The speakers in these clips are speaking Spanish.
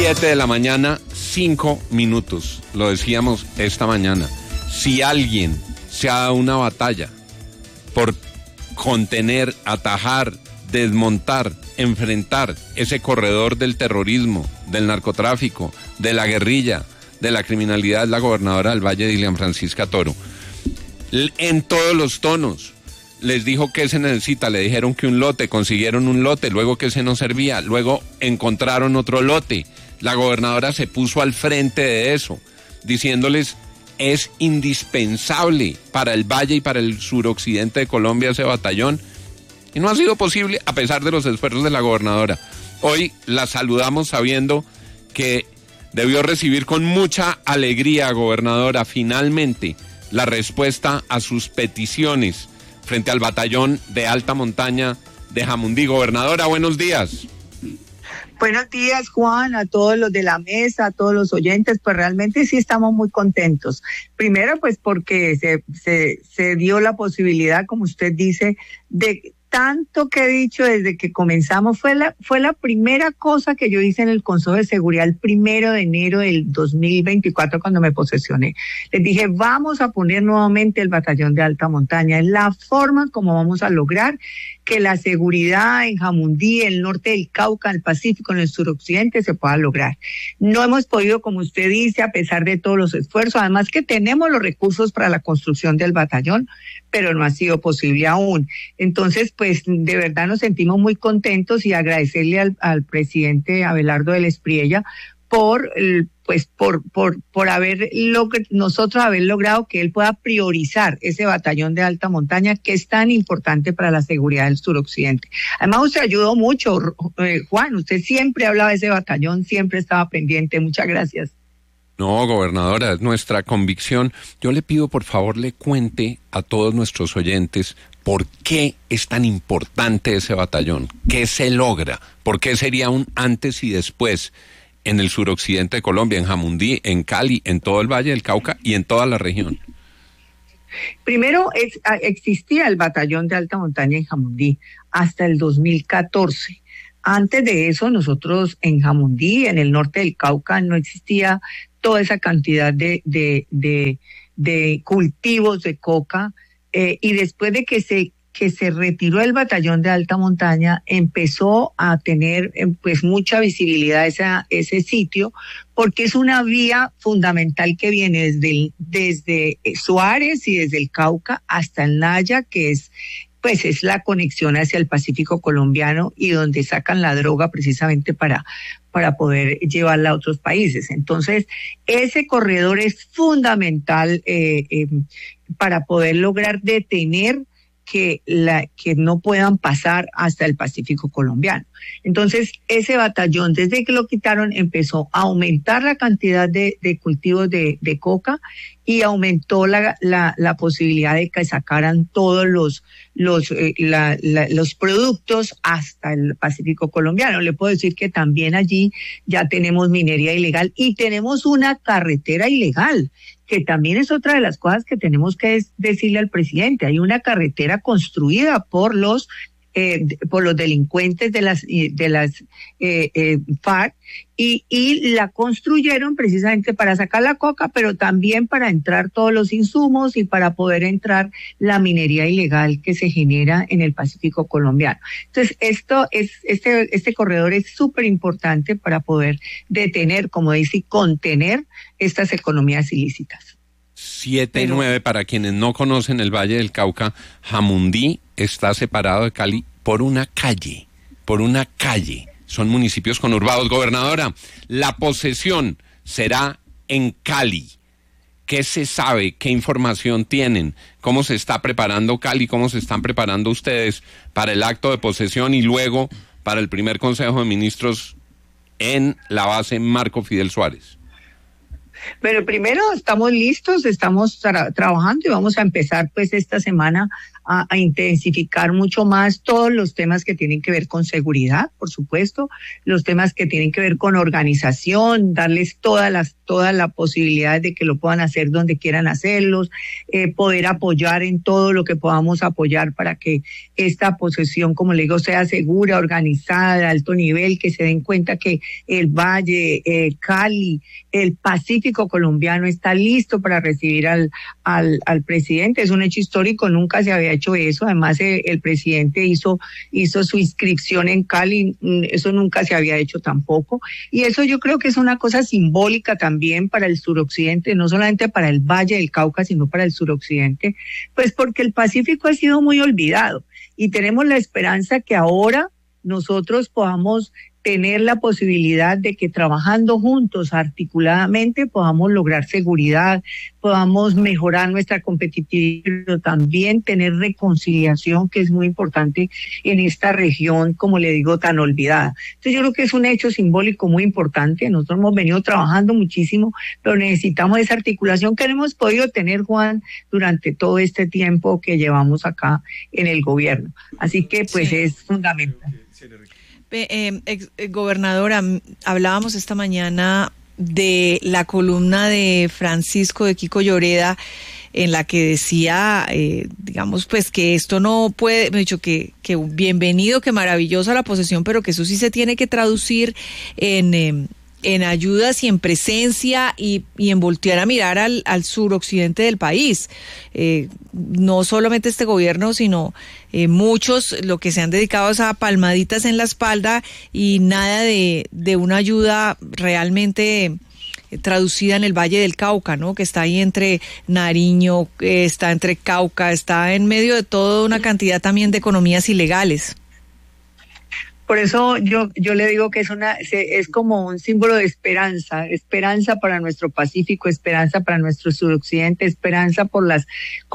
7:05 a.m, lo decíamos esta mañana. Si alguien se ha dado una batalla por contener, atajar, desmontar, enfrentar ese corredor del terrorismo, del narcotráfico, de la guerrilla, de la criminalidad, es la gobernadora del Valle, Dilian Francisca Toro. En todos los tonos. Les dijo que se necesita, le dijeron que un lote, consiguieron un lote, luego que ese no servía, luego encontraron otro lote. La gobernadora se puso al frente de eso, diciéndoles, es indispensable para el Valle y para el suroccidente de Colombia ese batallón, y no ha sido posible a pesar de los esfuerzos de la gobernadora. Hoy la saludamos sabiendo que debió recibir con mucha alegría, gobernadora, finalmente la respuesta a sus peticiones frente al batallón de alta montaña de Jamundí. Gobernadora, buenos días. Buenos días, Juan, a todos los de la mesa, a todos los oyentes. Pues realmente sí estamos muy contentos. Primero, pues porque se dio la posibilidad, como usted dice, de tanto que he dicho desde que comenzamos. Fue la primera cosa que yo hice en el Consejo de Seguridad el 1 de enero del 2024 cuando me posesioné. Les dije, vamos a poner nuevamente el batallón de alta montaña. Es la forma como vamos a lograr que la seguridad en Jamundí, el norte del Cauca, el Pacífico, en el suroccidente se pueda lograr. No hemos podido, como usted dice, a pesar de todos los esfuerzos, además que tenemos los recursos para la construcción del batallón, pero no ha sido posible aún. Entonces, pues de verdad nos sentimos muy contentos y agradecerle al presidente Abelardo del Espriella por nosotros haber logrado que él pueda priorizar ese batallón de alta montaña que es tan importante para la seguridad del suroccidente. Además, usted ayudó mucho, Juan, usted siempre hablaba de ese batallón, siempre estaba pendiente. Muchas gracias. No, gobernadora, es nuestra convicción. Yo le pido, por favor, le cuente a todos nuestros oyentes por qué es tan importante ese batallón, qué se logra, por qué sería un antes y después en el suroccidente de Colombia, en Jamundí, en Cali, en todo el Valle del Cauca y en toda la región. Primero, existía el batallón de alta montaña en Jamundí hasta el 2014. Antes de eso, nosotros en Jamundí, en el norte del Cauca, no existía toda esa cantidad de cultivos de coca, y después de que se retiró el batallón de alta montaña, empezó a tener pues mucha visibilidad ese sitio, porque es una vía fundamental que viene desde Suárez y desde el Cauca hasta el Naya, que es la conexión hacia el Pacífico colombiano y donde sacan la droga precisamente para poder llevarla a otros países. Entonces, ese corredor es fundamental para poder lograr detener que no puedan pasar hasta el Pacífico colombiano. Entonces, ese batallón, desde que lo quitaron, empezó a aumentar la cantidad de cultivos de coca y aumentó la posibilidad de que sacaran todos los productos hasta el Pacífico colombiano. Le puedo decir que también allí ya tenemos minería ilegal y tenemos una carretera ilegal, que también es otra de las cosas que tenemos que decirle al presidente. Hay una carretera construida por los delincuentes de las FARC y la construyeron precisamente para sacar la coca, pero también para entrar todos los insumos y para poder entrar la minería ilegal que se genera en el Pacífico colombiano. Entonces, este corredor es súper importante para poder detener, como dice, y contener estas economías ilícitas. 7-9, para quienes no conocen el Valle del Cauca, Jamundí está separado de Cali por una calle. Son municipios conurbados. Gobernadora, la posesión será en Cali. ¿Qué se sabe? ¿Qué información tienen? ¿Cómo se está preparando Cali? ¿Cómo se están preparando ustedes para el acto de posesión y luego para el primer Consejo de Ministros en la base Marco Fidel Suárez? Pero primero estamos listos, estamos trabajando y vamos a empezar pues esta semana a intensificar mucho más todos los temas que tienen que ver con seguridad, por supuesto, los temas que tienen que ver con organización, darles toda la posibilidad de que lo puedan hacer donde quieran hacerlos, poder apoyar en todo lo que podamos apoyar para que esta posesión, como le digo, sea segura, organizada, de alto nivel, que se den cuenta que el Valle, Cali, el Pacífico colombiano está listo para recibir al presidente. Es un hecho histórico, nunca se había hecho eso. Además, el presidente hizo su inscripción en Cali, eso nunca se había hecho tampoco. Y eso yo creo que es una cosa simbólica también para el suroccidente, no solamente para el Valle del Cauca, sino para el suroccidente, pues porque el Pacífico ha sido muy olvidado y tenemos la esperanza que ahora nosotros podamos tener la posibilidad de que trabajando juntos, articuladamente, podamos lograr seguridad, podamos mejorar nuestra competitividad, pero también tener reconciliación, que es muy importante en esta región, como le digo, tan olvidada. Entonces yo creo que es un hecho simbólico muy importante. Nosotros hemos venido trabajando muchísimo, pero necesitamos esa articulación que no hemos podido tener, Juan, durante todo este tiempo que llevamos acá en el gobierno. Así que pues sí, es fundamental. Gobernadora, hablábamos esta mañana de la columna de Francisco de Quico Lloreda, en la que decía, digamos, pues que esto no puede, me he dicho que bienvenido, que maravillosa la posesión, pero que eso sí se tiene que traducir en ayudas y en presencia y en voltear a mirar al suroccidente del país. No solamente este gobierno, sino muchos, lo que se han dedicado es a palmaditas en la espalda y nada de una ayuda realmente traducida en el Valle del Cauca, ¿no? Que está ahí entre Nariño, está entre Cauca, está en medio de toda una cantidad también de economías ilegales. Por eso yo le digo que es como un símbolo de esperanza para nuestro Pacífico, esperanza para nuestro suroccidente, esperanza con las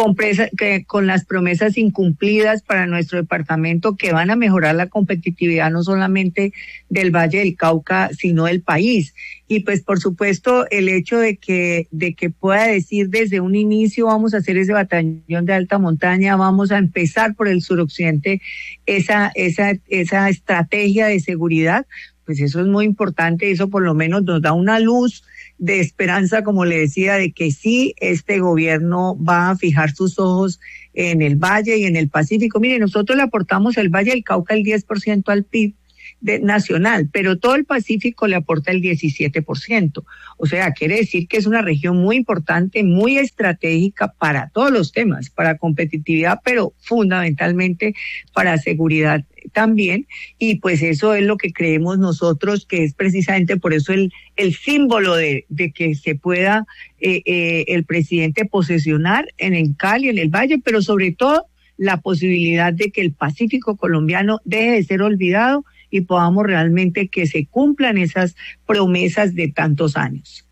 promesas incumplidas para nuestro departamento, que van a mejorar la competitividad no solamente del Valle del Cauca, sino del país. Y pues por supuesto el hecho de que pueda decir desde un inicio vamos a hacer ese batallón de alta montaña, vamos a empezar por el suroccidente esa estrategia de seguridad, pues eso es muy importante. Eso por lo menos nos da una luz de esperanza, como le decía, de que sí, este gobierno va a fijar sus ojos en el Valle y en el Pacífico. Mire, nosotros le aportamos el Valle del Cauca el 10% al PIB nacional, pero todo el Pacífico le aporta el 17%. O sea, quiere decir que es una región muy importante, muy estratégica para todos los temas, para competitividad, pero fundamentalmente para seguridad también. Y pues eso es lo que creemos nosotros, que es precisamente por eso el símbolo de que se pueda el presidente posesionar en el Cali, en el Valle, pero sobre todo la posibilidad de que el Pacífico colombiano deje de ser olvidado y podamos realmente que se cumplan esas promesas de tantos años.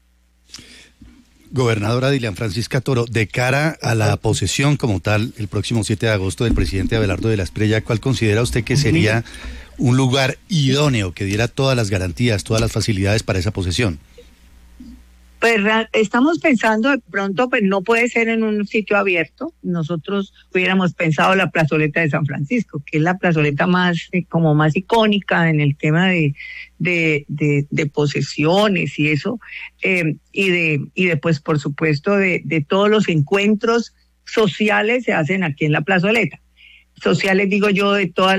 Gobernadora Dilian Francisca Toro, de cara a la posesión como tal, el próximo 7 de agosto del presidente Abelardo de la Espriella, ¿cuál considera usted que sería un lugar idóneo que diera todas las garantías, todas las facilidades para esa posesión? Pues estamos pensando de pronto, pues no puede ser en un sitio abierto. Nosotros hubiéramos pensado la plazoleta de San Francisco, que es la plazoleta más icónica en el tema de posesiones y eso, y pues por supuesto de todos los encuentros sociales se hacen aquí en la plazoleta. Sociales digo yo en todos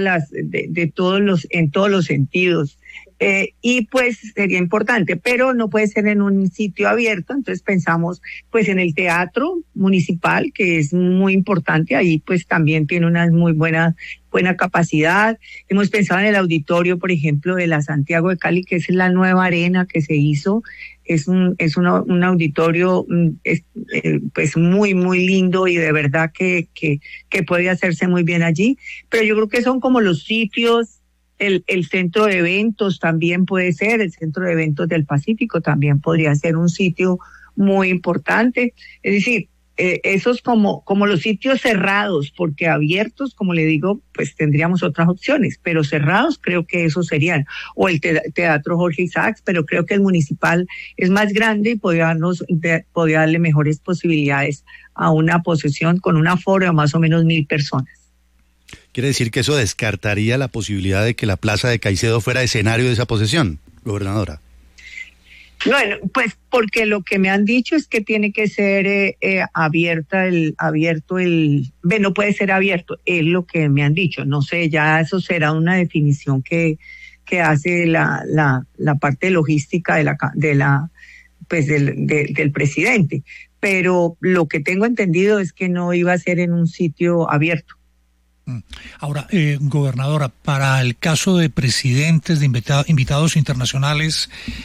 los sentidos. Y pues sería importante, pero no puede ser en un sitio abierto. Entonces pensamos pues en el teatro municipal, que es muy importante, ahí pues también tiene una muy buena capacidad. Hemos pensado en el auditorio, por ejemplo, de la Santiago de Cali, que es la nueva arena que se hizo. Es un auditorio pues muy muy lindo y de verdad que puede hacerse muy bien allí. Pero yo creo que son como los sitios. El centro de eventos también puede ser, el centro de eventos del Pacífico también podría ser un sitio muy importante. Es decir, esos como los sitios cerrados, porque abiertos, como le digo, pues tendríamos otras opciones, pero cerrados creo que esos serían, o el Teatro Jorge Isaacs, pero creo que el municipal es más grande y podría darle mejores posibilidades a una posesión con un aforo de más o menos 1,000 personas. ¿Quiere decir que eso descartaría la posibilidad de que la Plaza de Caicedo fuera escenario de esa posesión, gobernadora? Bueno, pues porque lo que me han dicho es que tiene que ser no puede ser abierto, es lo que me han dicho. No sé, ya eso será una definición que hace la parte logística del presidente. Pero lo que tengo entendido es que no iba a ser en un sitio abierto. Ahora, gobernadora, para el caso de presidentes, de invitados internacionales,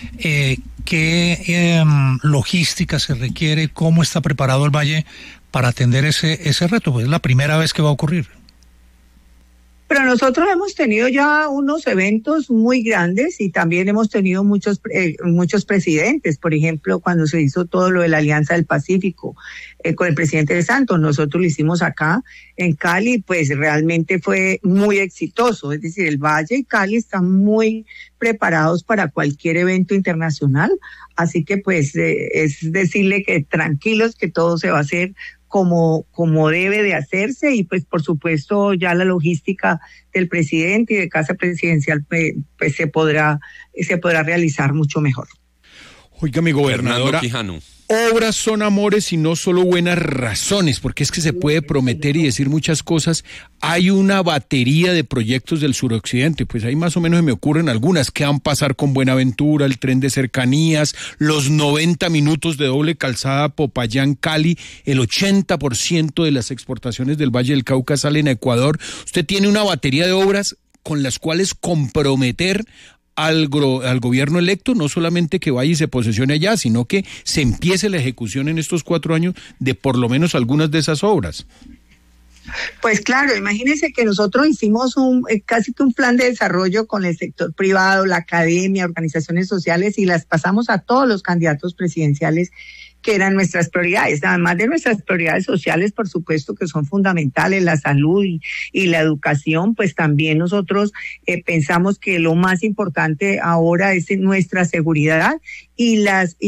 ¿qué logística se requiere? ¿Cómo está preparado el Valle para atender ese reto? Pues es la primera vez que va a ocurrir. Pero nosotros hemos tenido ya unos eventos muy grandes y también hemos tenido muchos presidentes. Por ejemplo, cuando se hizo todo lo de la Alianza del Pacífico con el presidente de Santos, nosotros lo hicimos acá en Cali, pues realmente fue muy exitoso. Es decir, el Valle y Cali están muy preparados para cualquier evento internacional. Así que pues es decirle que tranquilos, que todo se va a hacer como debe de hacerse, y pues por supuesto ya la logística del presidente y de Casa Presidencial pues se podrá realizar mucho mejor. Oiga, mi gobernadora, obras son amores y no solo buenas razones, porque es que se puede prometer y decir muchas cosas. Hay una batería de proyectos del suroccidente, pues ahí más o menos se me ocurren algunas. ¿Qué van a pasar con Buenaventura, el tren de cercanías, los 90 minutos de doble calzada Popayán-Cali? El 80% de las exportaciones del Valle del Cauca salen a Ecuador. Usted tiene una batería de obras con las cuales comprometer al gobierno electo, no solamente que vaya y se posesione allá, sino que se empiece la ejecución en estos 4 años de por lo menos algunas de esas obras. Pues claro, imagínense que nosotros hicimos casi que un plan de desarrollo con el sector privado, la academia, organizaciones sociales, y las pasamos a todos los candidatos presidenciales, que eran nuestras prioridades. Además de nuestras prioridades sociales, por supuesto, que son fundamentales, la salud y la educación, pues también nosotros pensamos que lo más importante ahora es nuestra seguridad y las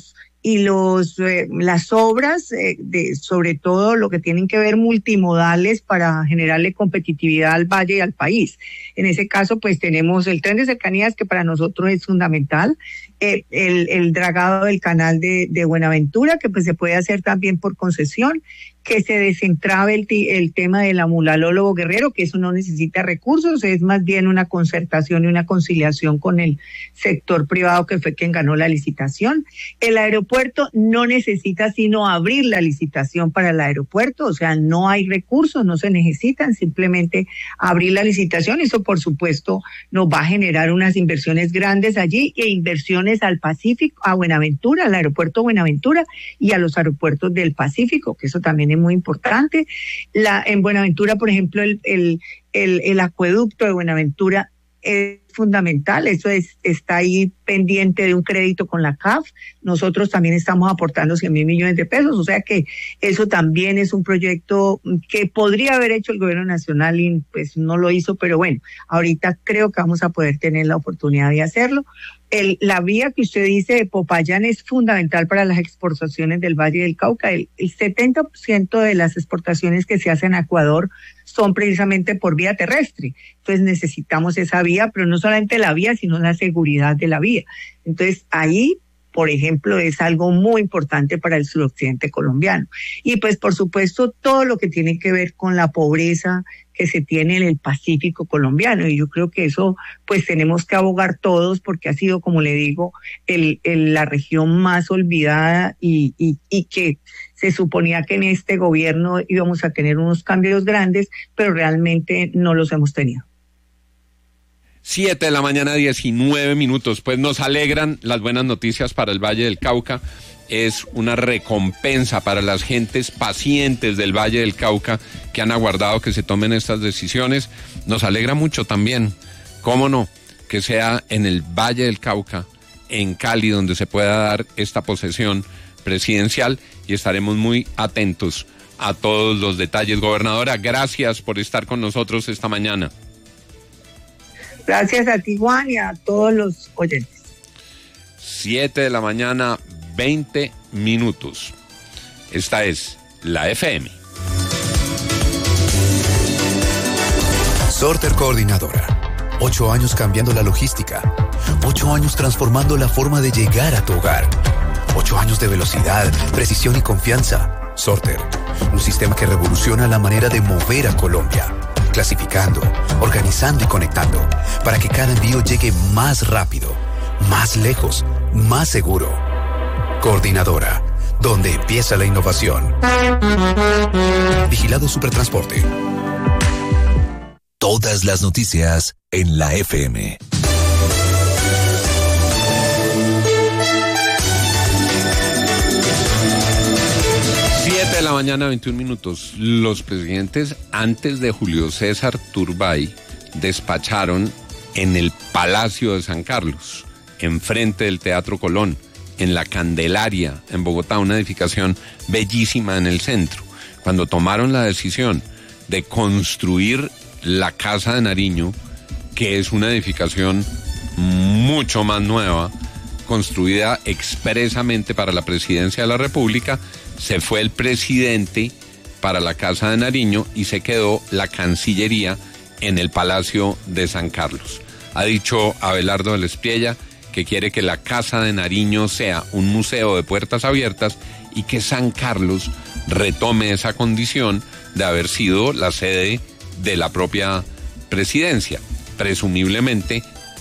obras, sobre todo lo que tienen que ver multimodales, para generarle competitividad al valle y al país. En ese caso, pues tenemos el tren de cercanías, que para nosotros es fundamental, el dragado del canal de Buenaventura, que pues se puede hacer también por concesión, que se desentrabe el tema del amulalólogo Guerrero, que eso no necesita recursos, es más bien una concertación y una conciliación con el sector privado, que fue quien ganó la licitación. El aeropuerto no necesita sino abrir la licitación para el aeropuerto, o sea, no hay recursos, no se necesitan, simplemente abrir la licitación. Eso, por supuesto, nos va a generar unas inversiones grandes allí, e inversiones al Pacífico, a Buenaventura, al aeropuerto Buenaventura y a los aeropuertos del Pacífico, que eso también es muy importante. En Buenaventura, por ejemplo, el acueducto de Buenaventura es fundamental, eso está ahí pendiente de un crédito con la CAF. Nosotros también estamos aportando 100.000 millones de pesos, o sea que eso también es un proyecto que podría haber hecho el gobierno nacional y pues no lo hizo, pero bueno, ahorita creo que vamos a poder tener la oportunidad de hacerlo. La vía que usted dice de Popayán es fundamental para las exportaciones del Valle del Cauca. El 70% de las exportaciones que se hacen a Ecuador son precisamente por vía terrestre. Entonces necesitamos esa vía, pero no solamente la vía, sino la seguridad de la vía. Entonces ahí, por ejemplo, es algo muy importante para el suroccidente colombiano. Y pues, por supuesto, todo lo que tiene que ver con la pobreza que se tiene en el Pacífico colombiano. Y yo creo que eso, pues, tenemos que abogar todos, porque ha sido, como le digo, la región más olvidada y que se suponía que en este gobierno íbamos a tener unos cambios grandes, pero realmente no los hemos tenido. 7 de la mañana, 19 minutos. Pues nos alegran las buenas noticias para el Valle del Cauca. Es una recompensa para las gentes pacientes del Valle del Cauca que han aguardado que se tomen estas decisiones. Nos alegra mucho también, cómo no, que sea en el Valle del Cauca, en Cali, donde se pueda dar esta posesión presidencial y estaremos muy atentos a todos los detalles. Gobernadora, gracias por estar con nosotros esta mañana. Gracias a ti, Juan, y a todos los oyentes. 7:20 a.m. Esta es la FM. Sorter Coordinadora. 8 años cambiando la logística. 8 años transformando la forma de llegar a tu hogar. 8 años de velocidad, precisión y confianza. Sorter, un sistema que revoluciona la manera de mover a Colombia. Clasificando, organizando y conectando, para que cada envío llegue más rápido, más lejos, más seguro. Coordinadora, donde empieza la innovación. Vigilado Supertransporte. Todas las noticias en la FM. 7:21 a.m. Los presidentes antes de Julio César Turbay despacharon en el Palacio de San Carlos, enfrente del Teatro Colón, en la Candelaria, en Bogotá, una edificación bellísima en el centro. Cuando tomaron la decisión de construir la Casa de Nariño, que es una edificación mucho más nueva, construida expresamente para la presidencia de la República, se fue el presidente para la Casa de Nariño y se quedó la Cancillería en el Palacio de San Carlos. Ha dicho Abelardo de la Espriella que quiere que la Casa de Nariño sea un museo de puertas abiertas y que San Carlos retome esa condición de haber sido la sede de la propia presidencia. Presumiblemente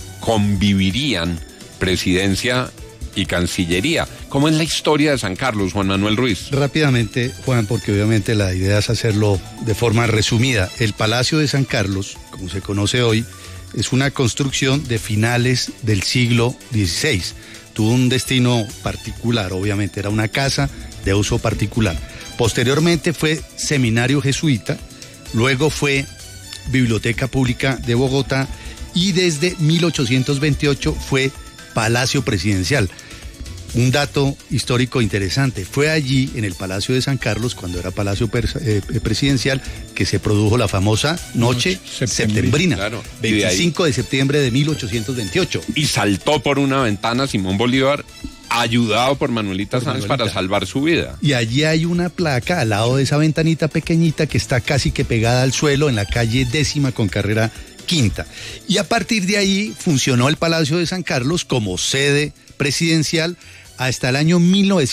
convivirían presidencia y Cancillería. ¿Cómo es la historia de San Carlos, Juan Manuel Ruiz? Rápidamente, Juan, porque obviamente la idea es hacerlo de forma resumida. El Palacio de San Carlos, como se conoce hoy, es una construcción de finales del siglo XVI. Tuvo un destino particular, obviamente, era una casa de uso particular. Posteriormente fue seminario jesuita, luego fue Biblioteca Pública de Bogotá y desde 1828 fue Palacio Presidencial. Un dato histórico interesante, fue allí en el Palacio de San Carlos, cuando era Palacio Presidencial, que se produjo la famosa Noche Septembrina, claro, 25 de septiembre de 1828. Y saltó por una ventana Simón Bolívar, ayudado por Manuelita Sáenz para salvar su vida. Y allí hay una placa al lado de esa ventanita pequeñita que está casi que pegada al suelo en la calle 10ª con carrera 5ª. Y a partir de ahí funcionó el Palacio de San Carlos como sede presidencial hasta el año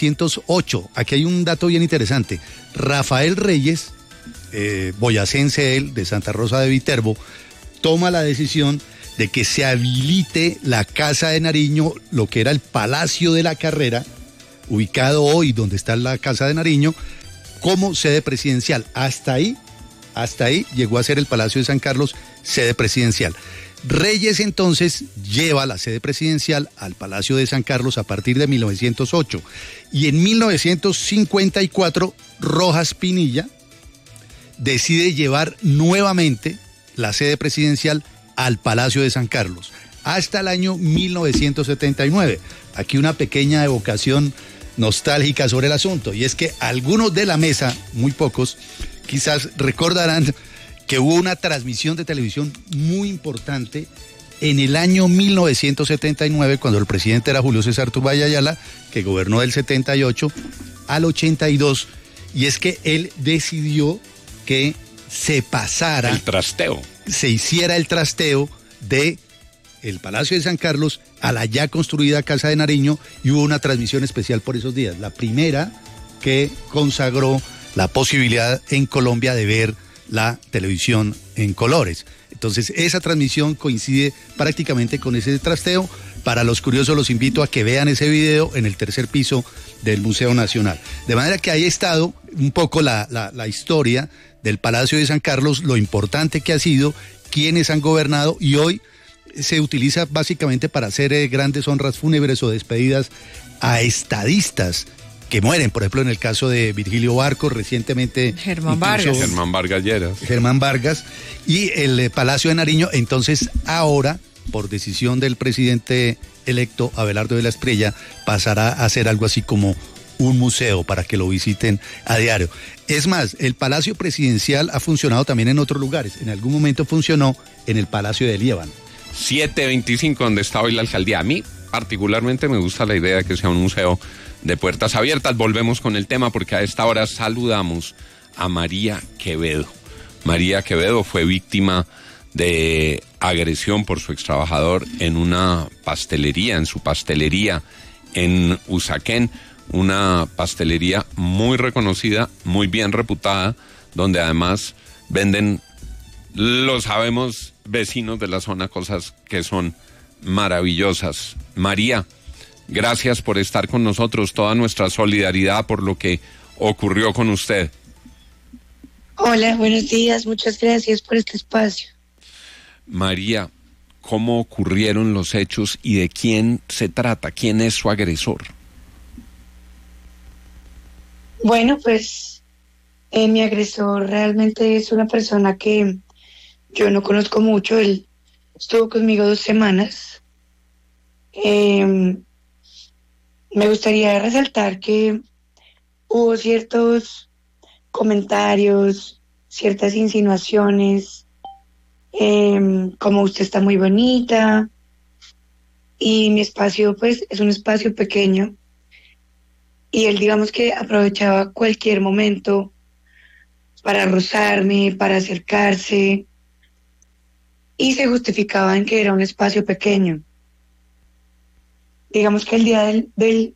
1908. Aquí hay un dato bien interesante. Rafael Reyes, boyacense él, de Santa Rosa de Viterbo, toma la decisión de que se habilite la Casa de Nariño, lo que era el Palacio de la Carrera, ubicado hoy donde está la Casa de Nariño, como sede presidencial. Hasta ahí llegó a ser el Palacio de San Carlos sede presidencial. Reyes entonces lleva la sede presidencial al Palacio de San Carlos a partir de 1908 y en 1954 Rojas Pinilla decide llevar nuevamente la sede presidencial al Palacio de San Carlos hasta el año 1979. Aquí una pequeña evocación nostálgica sobre el asunto, y es que algunos de la mesa, muy pocos, quizás recordarán que hubo una transmisión de televisión muy importante en el año 1979, cuando el presidente era Julio César Turbay Ayala, que gobernó del 78 al 82, y es que él decidió que se pasara... El trasteo. Se hiciera el trasteo de el Palacio de San Carlos a la ya construida Casa de Nariño, y hubo una transmisión especial por esos días, la primera que consagró la posibilidad en Colombia de ver la televisión en colores. Entonces esa transmisión coincide prácticamente con ese trasteo. Para los curiosos los invito a que vean ese video en el tercer piso del Museo Nacional. De manera que ahí ha estado un poco la historia del Palacio de San Carlos, lo importante que ha sido, quienes han gobernado, y hoy se utiliza básicamente para hacer grandes honras fúnebres o despedidas a estadistas que mueren. Por ejemplo, en el caso de Virgilio Barco, recientemente Germán Vargas Lleras. Germán Vargas, y el Palacio de Nariño. Entonces ahora, por decisión del presidente electo Abelardo de la Espriella, pasará a ser algo así como un museo para que lo visiten a diario. Es más, el Palacio Presidencial ha funcionado también en otros lugares. En algún momento funcionó en el Palacio de Líbano. 725, donde está hoy la alcaldía. A mí particularmente me gusta la idea de que sea un museo de puertas abiertas. Volvemos con el tema porque a esta hora saludamos a María Quevedo. María Quevedo fue víctima de agresión por su extrabajador en una pastelería, en su pastelería en Usaquén, una pastelería muy reconocida, muy bien reputada, donde además venden, lo sabemos, vecinos de la zona, cosas que son maravillosas. María, gracias por estar con nosotros, toda nuestra solidaridad por lo que ocurrió con usted. Hola, buenos días, muchas gracias por este espacio. María, ¿cómo ocurrieron los hechos y de quién se trata? ¿Quién es su agresor? Bueno, pues mi agresor realmente es una persona que yo no conozco mucho. Él estuvo conmigo 2 semanas. Me gustaría resaltar que hubo ciertos comentarios, ciertas insinuaciones, como usted está muy bonita, y mi espacio pues es un espacio pequeño, y él digamos que aprovechaba cualquier momento para rozarme, para acercarse, y se justificaba en que era un espacio pequeño. Digamos que el día de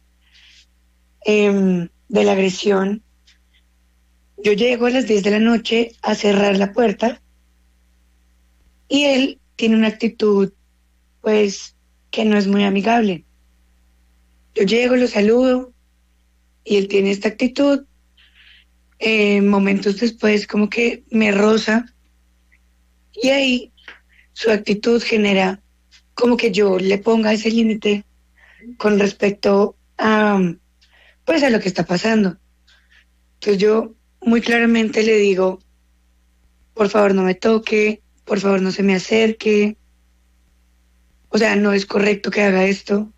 la agresión, yo llego a las 10 de la noche a cerrar la puerta y él tiene una actitud, pues, que no es muy amigable. Yo llego, lo saludo y él tiene esta actitud. Momentos después como que me roza y ahí su actitud genera como que yo le ponga ese límite con respecto a, pues, a lo que está pasando. Entonces yo muy claramente le digo, por favor no me toque, por favor no se me acerque, o sea, no es correcto que haga esto.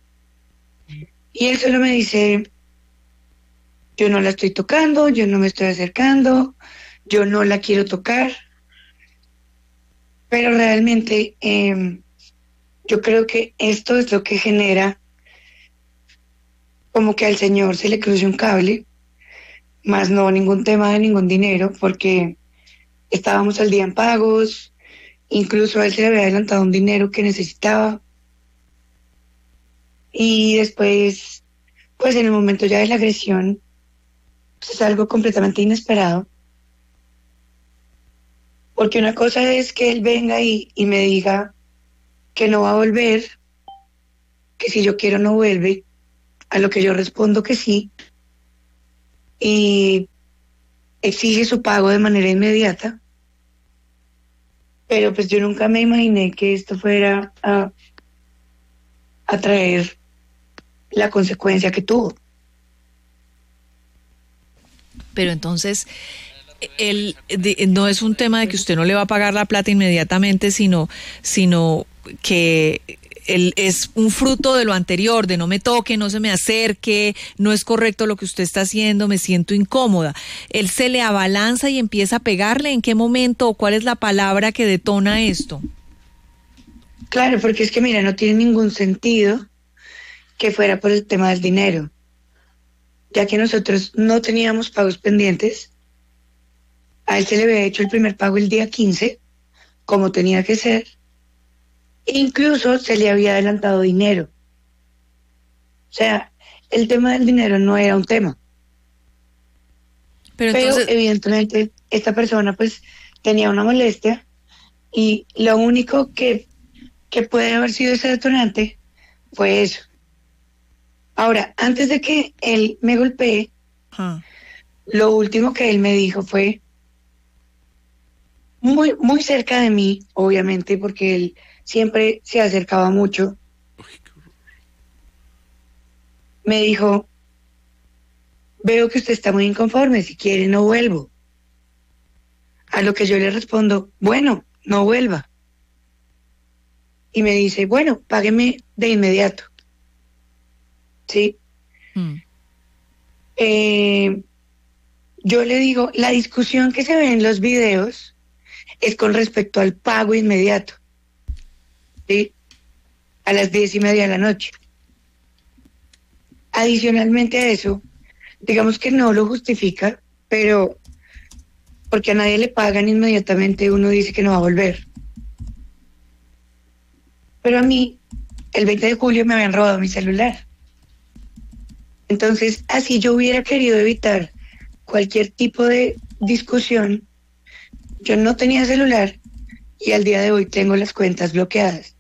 Y él solo me dice, yo no la estoy tocando, yo no me estoy acercando, yo no la quiero tocar. Pero realmente yo creo que esto es lo que genera como que al señor se le cruce un cable, más no ningún tema de ningún dinero, porque estábamos al día en pagos, incluso a él se le había adelantado un dinero que necesitaba. Y después, pues en el momento ya de la agresión, pues es algo completamente inesperado. Porque una cosa es que él venga y me diga que no va a volver, que si yo quiero no vuelve, a lo que yo respondo que sí, y exige su pago de manera inmediata. Pero pues yo nunca me imaginé que esto fuera a traer la consecuencia que tuvo. Pero entonces, no es un tema de que usted no le va a pagar la plata inmediatamente, sino que él es un fruto de lo anterior, de no me toque, no se me acerque, no es correcto lo que usted está haciendo, me siento incómoda. Él se le abalanza y empieza a pegarle. ¿En qué momento o cuál es la palabra que detona esto? Claro, porque es que mira, no tiene ningún sentido que fuera por el tema del dinero, ya que nosotros no teníamos pagos pendientes. A él se le había hecho el primer pago el día 15, como tenía que ser. Incluso se le había adelantado dinero. O sea, el tema del dinero no era un tema. Pero entonces, evidentemente esta persona pues tenía una molestia y lo único que puede haber sido ese detonante fue eso. Ahora, antes de que él me golpee, lo último que él me dijo fue muy, muy cerca de mí, obviamente, porque él siempre se acercaba mucho. Me dijo, veo que usted está muy inconforme, si quiere no vuelvo. A lo que yo le respondo, bueno, no vuelva. Y me dice, bueno, págueme de inmediato. ¿Sí? yo le digo, la discusión que se ve en los videos es con respecto al pago inmediato, ¿sí? A las 10:30 de la noche. Adicionalmente a eso, digamos que no lo justifica, pero porque a nadie le pagan inmediatamente, uno dice que no va a volver. Pero a mí, el 20 de julio me habían robado mi celular. Entonces, así yo hubiera querido evitar cualquier tipo de discusión, yo no tenía celular y al día de hoy tengo las cuentas bloqueadas.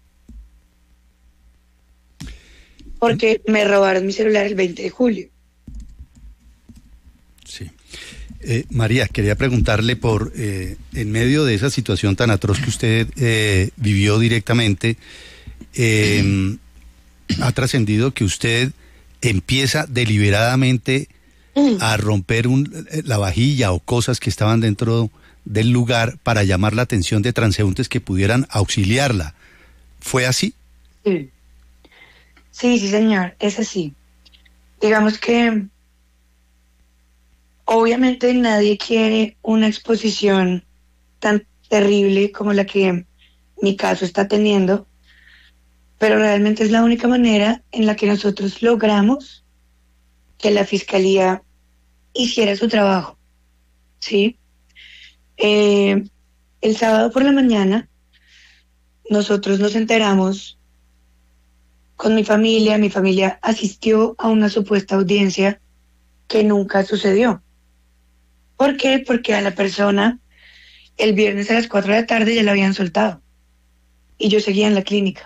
Porque me robaron mi celular el 20 de julio. Sí. María, quería preguntarle en medio de esa situación tan atroz que usted vivió directamente, ha trascendido que usted empieza deliberadamente a romper la vajilla o cosas que estaban dentro del lugar para llamar la atención de transeúntes que pudieran auxiliarla. ¿Fue así? Sí. Sí, señor, es así. Digamos que obviamente nadie quiere una exposición tan terrible como la que mi caso está teniendo, pero realmente es la única manera en la que nosotros logramos que la fiscalía hiciera su trabajo, ¿sí? El sábado por la mañana nosotros nos enteramos con mi familia asistió a una supuesta audiencia que nunca sucedió. ¿Por qué? Porque a la persona el viernes a las 4 de la tarde ya la habían soltado y yo seguía en la clínica.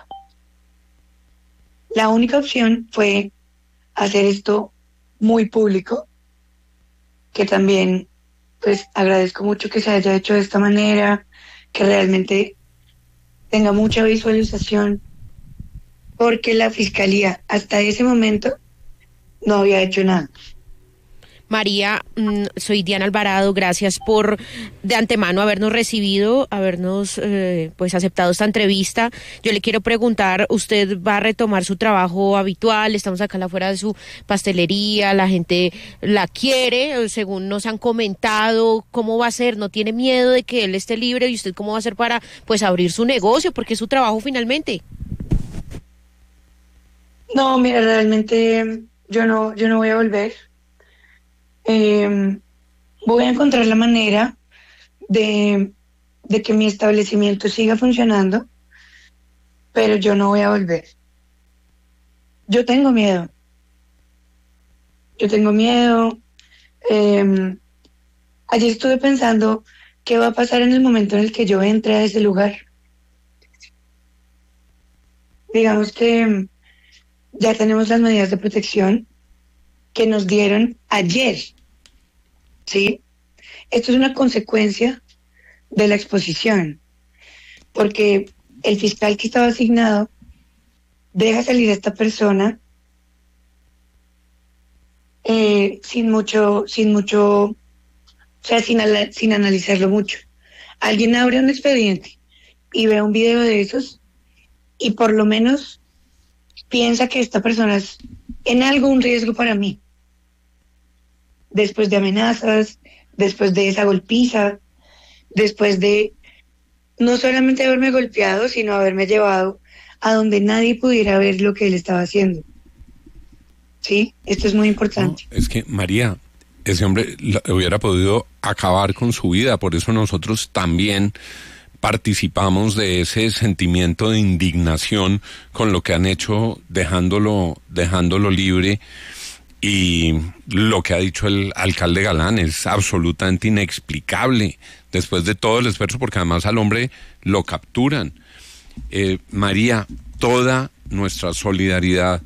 La única opción fue hacer esto muy público, que también pues agradezco mucho que se haya hecho de esta manera, que realmente tenga mucha visualización, porque la fiscalía hasta ese momento no había hecho nada. María, soy Diana Alvarado, gracias por de antemano habernos recibido, habernos pues aceptado esta entrevista. Yo le quiero preguntar, ¿usted va a retomar su trabajo habitual? Estamos acá afuera de su pastelería, la gente la quiere, según nos han comentado. ¿Cómo va a ser? ¿No tiene miedo de que él esté libre? ¿Y usted cómo va a hacer para pues abrir su negocio? Porque es su trabajo finalmente. No, mira, realmente yo no voy a volver. Voy a encontrar la manera de que mi establecimiento siga funcionando, pero yo no voy a volver. Yo tengo miedo. Ayer estuve pensando qué va a pasar en el momento en el que yo entre a ese lugar. Digamos que ya tenemos las medidas de protección que nos dieron ayer, ¿sí? Esto es una consecuencia de la exposición, porque el fiscal que estaba asignado deja salir a esta persona sin analizarlo mucho. Alguien abre un expediente y ve un video de esos y por lo menos piensa que esta persona es en algo un riesgo para mí. Después de amenazas, después de esa golpiza, después de no solamente haberme golpeado, sino haberme llevado a donde nadie pudiera ver lo que él estaba haciendo. ¿Sí? Esto es muy importante. No, es que, María, ese hombre hubiera podido acabar con su vida, por eso nosotros también participamos de ese sentimiento de indignación con lo que han hecho dejándolo libre, y lo que ha dicho el alcalde Galán es absolutamente inexplicable después de todo el esfuerzo, porque además al hombre lo capturan. María, toda nuestra solidaridad.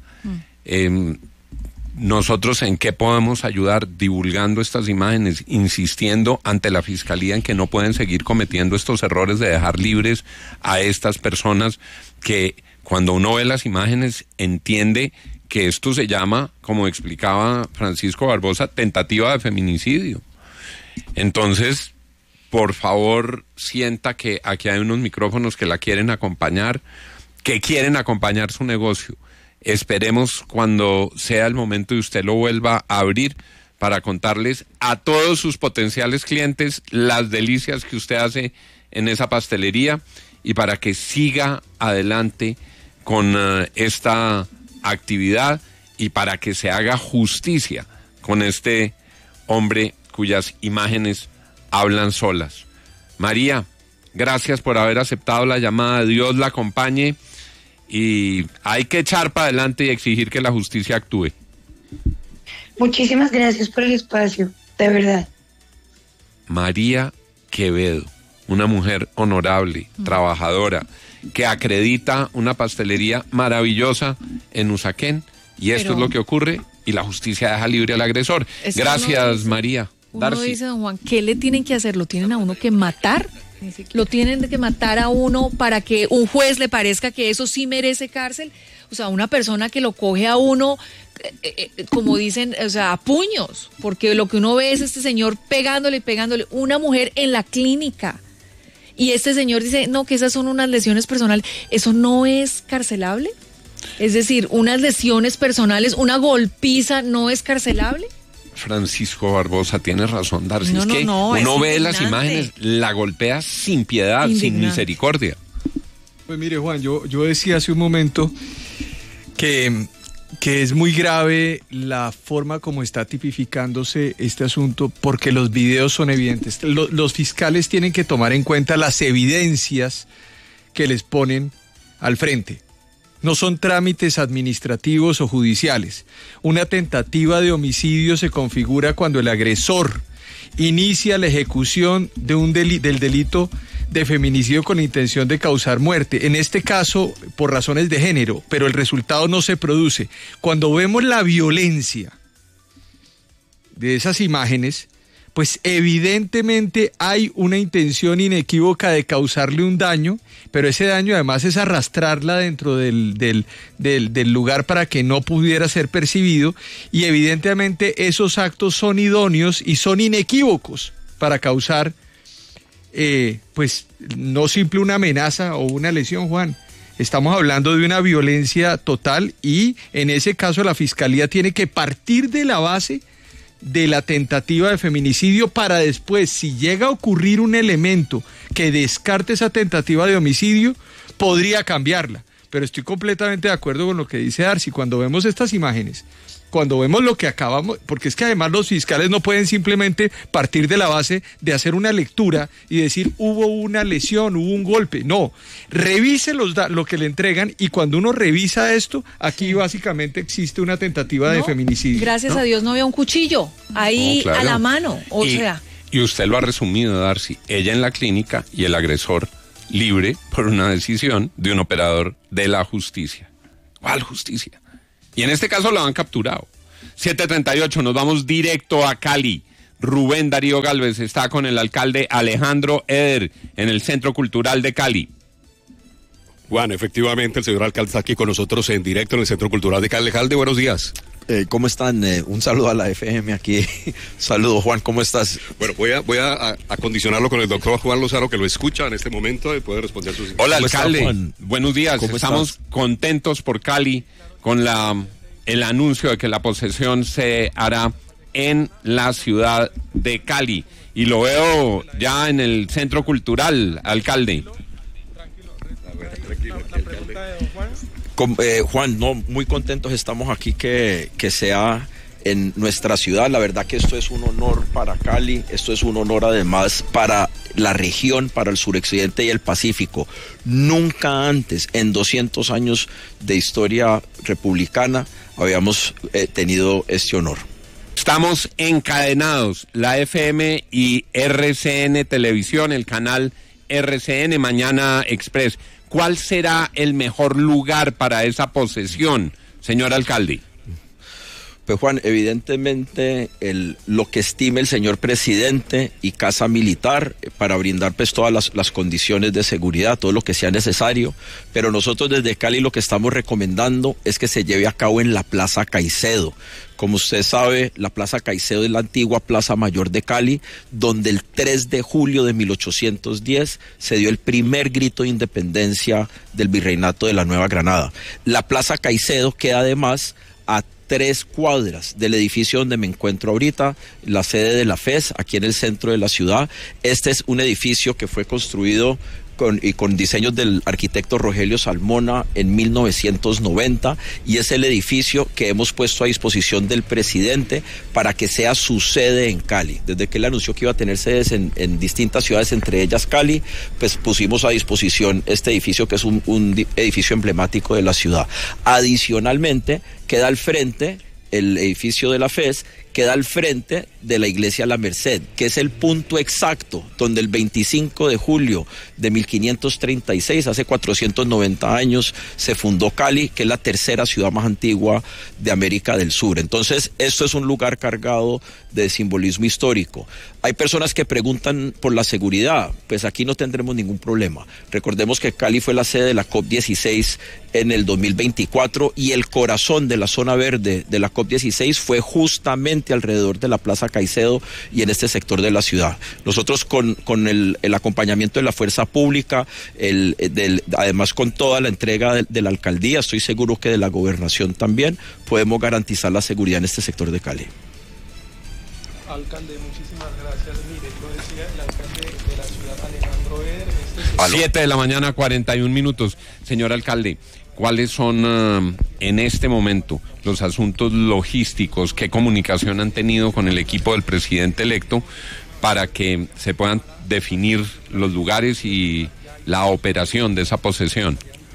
Nosotros en qué podemos ayudar, divulgando estas imágenes, insistiendo ante la fiscalía en que no pueden seguir cometiendo estos errores de dejar libres a estas personas, que cuando uno ve las imágenes entiende que esto se llama, como explicaba Francisco Barbosa, tentativa de feminicidio. Entonces, por favor, sienta que aquí hay unos micrófonos que la quieren acompañar, que quieren acompañar su negocio. Esperemos cuando sea el momento y usted lo vuelva a abrir, para contarles a todos sus potenciales clientes las delicias que usted hace en esa pastelería y para que siga adelante con esta actividad y para que se haga justicia con este hombre cuyas imágenes hablan solas. María, gracias por haber aceptado la llamada, Dios la acompañe y hay que echar para adelante y exigir que la justicia actúe. Muchísimas gracias por el espacio, de verdad. María Quevedo, una mujer honorable, trabajadora, que acredita una pastelería maravillosa en Usaquén, y esto es lo que ocurre, y la justicia deja libre al agresor. Gracias, María. Uno dice, don Juan, ¿qué le tienen que hacer? ¿Lo tienen a uno que matar? ¿Lo tienen que matar a uno para que un juez le parezca que eso sí merece cárcel? O sea, una persona que lo coge a uno, como dicen, o sea, a puños, porque lo que uno ve es este señor pegándole, una mujer en la clínica. Y este señor dice, no, que esas son unas lesiones personales. ¿Eso no es carcelable? Es decir, unas lesiones personales, una golpiza, ¿no es carcelable? Francisco Barbosa, tiene razón, Darcy. Uno ve las imágenes, la golpea sin piedad, sin misericordia. Pues mire, Juan, yo decía hace un momento que es muy grave la forma como está tipificándose este asunto, porque los videos son evidentes. Los fiscales tienen que tomar en cuenta las evidencias que les ponen al frente. No son trámites administrativos o judiciales. Una tentativa de homicidio se configura cuando el agresor inicia la ejecución de del delito de feminicidio con intención de causar muerte, en este caso por razones de género, pero el resultado no se produce. Cuando vemos la violencia de esas imágenes, pues evidentemente hay una intención inequívoca de causarle un daño, pero ese daño además es arrastrarla dentro del lugar para que no pudiera ser percibido, y evidentemente esos actos son idóneos y son inequívocos para causar, pues no simple una amenaza o una lesión, Juan. Estamos hablando de una violencia total y en ese caso la Fiscalía tiene que partir de la base de la tentativa de feminicidio para después, si llega a ocurrir un elemento que descarte esa tentativa de homicidio, podría cambiarla. Pero estoy completamente de acuerdo con lo que dice Darcy. Cuando vemos estas imágenes, cuando vemos lo que acabamos, porque es que además los fiscales no pueden simplemente partir de la base de hacer una lectura y decir hubo una lesión, hubo un golpe. No, revise lo que le entregan, y cuando uno revisa esto, aquí básicamente existe una tentativa de feminicidio. Gracias a Dios no había un cuchillo ahí a la mano, y usted lo ha resumido, Darcy, ella en la clínica y el agresor libre por una decisión de un operador de la justicia. ¿Cuál justicia? Y en este caso lo han capturado. 7:38, nos vamos directo a Cali. Rubén Darío Gálvez está con el alcalde Alejandro Eder en el Centro Cultural de Cali. Juan, efectivamente, el señor alcalde está aquí con nosotros en directo en el Centro Cultural de Cali. Alcalde, buenos días. ¿Cómo están? Un saludo a la FM aquí. Saludo, Juan, ¿cómo estás? Bueno, voy a acondicionarlo con el doctor Juan Lozano, que lo escucha en este momento y puede responder sus... Hola, alcalde. Buenos días. Estamos contentos por Cali con el anuncio de que la posesión se hará en la ciudad de Cali. Y lo veo ya en el Centro Cultural, alcalde. Juan, no, muy contentos estamos aquí que sea en nuestra ciudad. La verdad que esto es un honor para Cali, esto es un honor además para la región, para el suroccidente y el Pacífico. Nunca antes, en 200 años de historia republicana, habíamos tenido este honor. Estamos encadenados, la FM y RCN Televisión, el canal RCN Mañana Express. ¿Cuál será el mejor lugar para esa posesión, señor alcalde? Pues Juan, evidentemente lo que estime el señor presidente y Casa Militar para brindar pues todas las condiciones de seguridad, todo lo que sea necesario, pero nosotros desde Cali lo que estamos recomendando es que se lleve a cabo en la Plaza Caicedo. Como usted sabe, la Plaza Caicedo es la antigua Plaza Mayor de Cali, donde el 3 de julio de 1810 se dio el primer grito de independencia del virreinato de la Nueva Granada. La Plaza Caicedo queda además a 3 cuadras del edificio donde me encuentro ahorita, la sede de la FES, aquí en el centro de la ciudad. Este es un edificio que fue construido con diseños del arquitecto Rogelio Salmona en 1990, y es el edificio que hemos puesto a disposición del presidente para que sea su sede en Cali. Desde que él anunció que iba a tener sedes en distintas ciudades, entre ellas Cali, pues pusimos a disposición este edificio, que es un edificio emblemático de la ciudad. Adicionalmente, queda al frente el edificio de la FES, queda al frente de la iglesia La Merced, que es el punto exacto donde el 25 de julio de 1536, hace 490 años, se fundó Cali, que es la tercera ciudad más antigua de América del Sur. Entonces, esto es un lugar cargado de simbolismo histórico. Hay personas que preguntan por la seguridad, pues aquí no tendremos ningún problema. Recordemos que Cali fue la sede de la COP16 en el 2024, y el corazón de la zona verde de la COP16 fue justamente alrededor de la Plaza Caicedo y en este sector de la ciudad. Nosotros con el acompañamiento de la fuerza pública, además con toda la entrega de la alcaldía, estoy seguro que de la gobernación también, podemos garantizar la seguridad en este sector de Cali. Alcalde, muchísimas gracias. Mire, lo decía el alcalde de la ciudad, Alejandro Eder. 7 de la mañana, 41 minutos. Señor alcalde, ¿cuáles son en este momento los asuntos logísticos? ¿Qué comunicación han tenido con el equipo del presidente electo para que se puedan definir los lugares y la operación de esa posesión?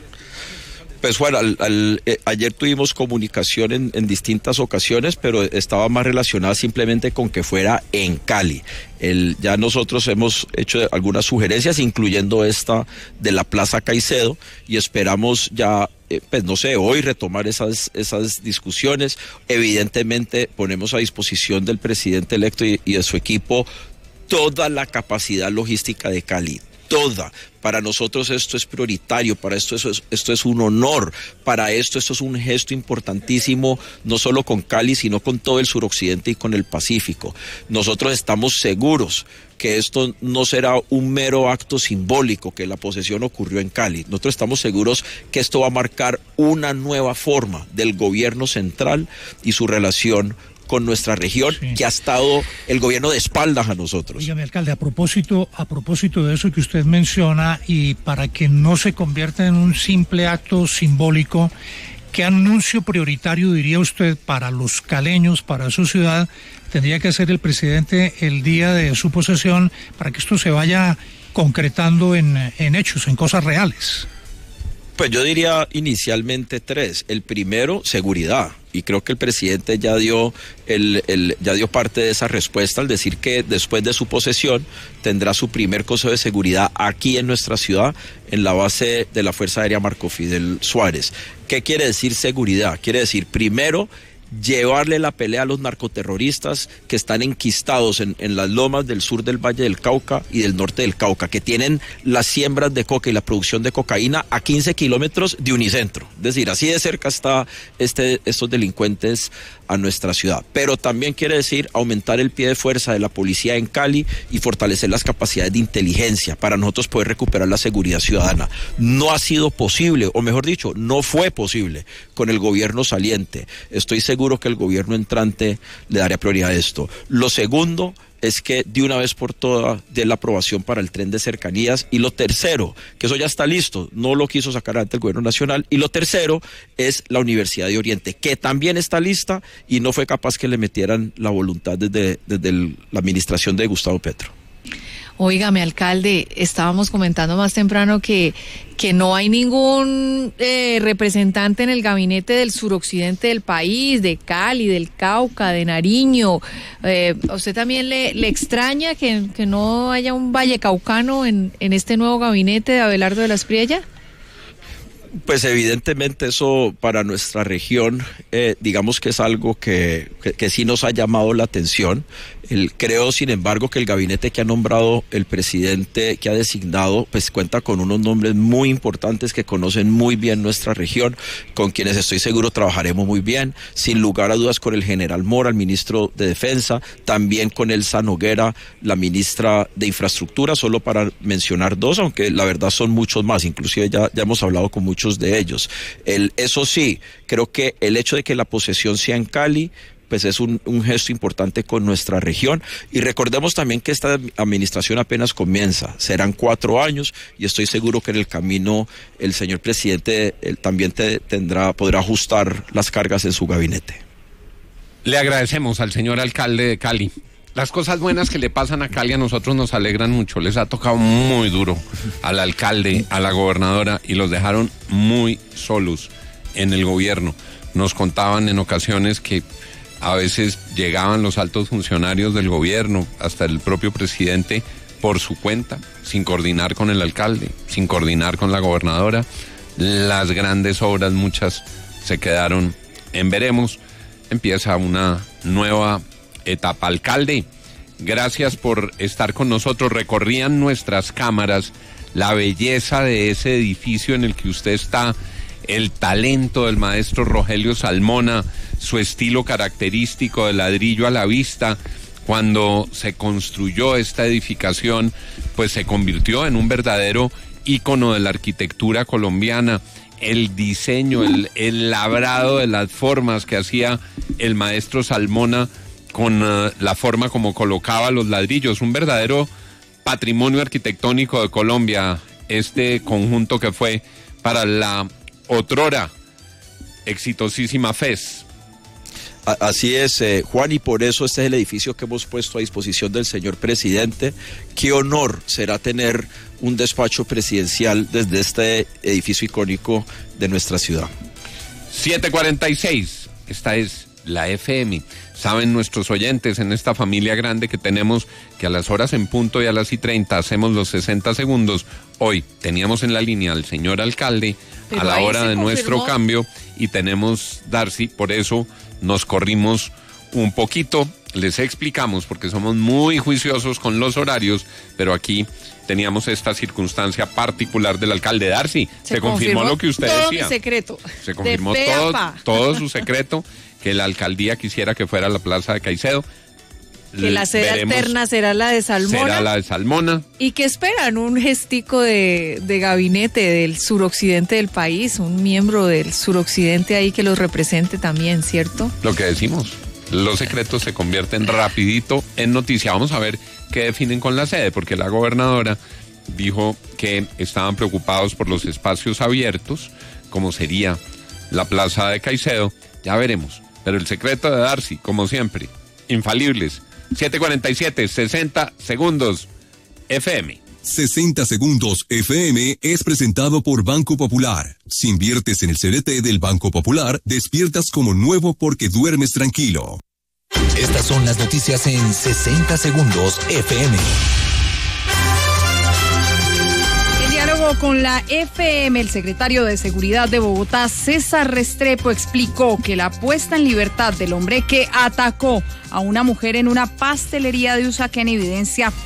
Pues bueno, ayer tuvimos comunicación en distintas ocasiones, pero estaba más relacionada simplemente con que fuera en Cali. Ya nosotros hemos hecho algunas sugerencias, incluyendo esta de la Plaza Caicedo, y esperamos ya, pues no sé, hoy retomar esas discusiones. Evidentemente ponemos a disposición del presidente electo y de su equipo toda la capacidad logística de Cali. Toda. Para nosotros esto es prioritario, para esto es un honor, para esto es un gesto importantísimo, no solo con Cali, sino con todo el suroccidente y con el Pacífico. Nosotros estamos seguros que esto no será un mero acto simbólico, que la posesión ocurrió en Cali. Nosotros estamos seguros que esto va a marcar una nueva forma del gobierno central y su relación con nuestra región, sí, que ha estado el gobierno de espaldas a nosotros. Dígame, alcalde, a propósito de eso que usted menciona, y para que no se convierta en un simple acto simbólico, ¿qué anuncio prioritario diría usted para los caleños, para su ciudad, tendría que hacer el presidente el día de su posesión para que esto se vaya concretando en hechos, en cosas reales? Pues yo diría inicialmente 3. El primero, seguridad. Y creo que el presidente ya dio parte de esa respuesta al decir que después de su posesión tendrá su primer Consejo de Seguridad aquí en nuestra ciudad, en la base de la Fuerza Aérea Marco Fidel Suárez. ¿Qué quiere decir seguridad? Quiere decir, primero, llevarle la pelea a los narcoterroristas que están enquistados en las lomas del sur del Valle del Cauca y del norte del Cauca, que tienen las siembras de coca y la producción de cocaína a 15 kilómetros de Unicentro. Es decir, así de cerca está estos delincuentes a nuestra ciudad. Pero también quiere decir aumentar el pie de fuerza de la policía en Cali y fortalecer las capacidades de inteligencia para nosotros poder recuperar la seguridad ciudadana. No ha sido posible, o mejor dicho, no fue posible con el gobierno saliente. Estoy seguro que el gobierno entrante le daría prioridad a esto. Lo segundo es que de una vez por todas dé la aprobación para el tren de cercanías. Y lo tercero, que eso ya está listo, no lo quiso sacar adelante el gobierno nacional. Y lo tercero es la Universidad de Oriente, que también está lista y no fue capaz que le metieran la voluntad desde la administración de Gustavo Petro. Óigame, alcalde, estábamos comentando más temprano que no hay ningún representante en el gabinete del suroccidente del país, de Cali, del Cauca, de Nariño. ¿A usted también le extraña que no haya un vallecaucano en este nuevo gabinete de Abelardo de la Espriella? Pues evidentemente eso para nuestra región, digamos que es algo que sí nos ha llamado la atención. Creo, sin embargo, que el gabinete que ha nombrado el presidente, que ha designado, pues cuenta con unos nombres muy importantes que conocen muy bien nuestra región, con quienes estoy seguro trabajaremos muy bien, sin lugar a dudas con el general Mora, el ministro de Defensa, también con Elsa Noguera, la ministra de Infraestructura, solo para mencionar dos, aunque la verdad son muchos más, inclusive ya hemos hablado con muchos de ellos. Eso sí, creo que el hecho de que la posesión sea en Cali, pues es un gesto importante con nuestra región, y recordemos también que esta administración apenas comienza, serán 4 años, y estoy seguro que en el camino el señor presidente también podrá ajustar las cargas en su gabinete. Le agradecemos al señor alcalde de Cali. Las cosas buenas que le pasan a Cali a nosotros nos alegran mucho. Les ha tocado muy duro al alcalde, a la gobernadora, y los dejaron muy solos en el gobierno. Nos contaban en ocasiones que a veces llegaban los altos funcionarios del gobierno, hasta el propio presidente, por su cuenta, sin coordinar con el alcalde, sin coordinar con la gobernadora. Las grandes obras, muchas se quedaron en veremos. Empieza una nueva etapa. Alcalde, gracias por estar con nosotros. Recorrían nuestras cámaras la belleza de ese edificio en el que usted está, el talento del maestro Rogelio Salmona, su estilo característico de ladrillo a la vista. Cuando se construyó esta edificación, pues se convirtió en un verdadero ícono de la arquitectura colombiana. El diseño, el labrado de las formas que hacía el maestro Salmona con la forma como colocaba los ladrillos, un verdadero patrimonio arquitectónico de Colombia, este conjunto que fue para la otrora exitosísima FES. Así es, Juan, y por eso este es el edificio que hemos puesto a disposición del señor presidente. Qué honor será tener un despacho presidencial desde este edificio icónico de nuestra ciudad. 7:46, esta es la FM. Saben nuestros oyentes en esta familia grande que tenemos que a las horas en punto y a las y 30 hacemos los 60 segundos. Hoy teníamos en la línea al señor alcalde a la hora de nuestro cambio y tenemos Darcy, por eso nos corrimos un poquito. Les explicamos porque somos muy juiciosos con los horarios, pero aquí teníamos esta circunstancia particular del alcalde. Darcy, se confirmó lo que usted todo decía. Mi secreto. Se confirmó todo su secreto, que la alcaldía quisiera que fuera la plaza de Caicedo. Que la sede alterna será la de Salmona. Será la de Salmona. ¿Y qué esperan? Un gestico de gabinete del suroccidente del país, un miembro del suroccidente ahí que los represente también, ¿cierto? Lo que decimos, los secretos se convierten rapidito en noticia. Vamos a ver qué definen con la sede, porque la gobernadora dijo que estaban preocupados por los espacios abiertos, como sería la plaza de Caicedo. Ya veremos, pero el secreto de Darcy, como siempre, infalibles. 7:47, 60 segundos FM. 60 segundos FM es presentado por Banco Popular. Si inviertes en el CDT del Banco Popular, despiertas como nuevo porque duermes tranquilo. Estas son las noticias en 60 segundos FM. Con la FM, el secretario de Seguridad de Bogotá, César Restrepo, explicó que la puesta en libertad del hombre que atacó a una mujer en una pastelería de Usaquén evidencia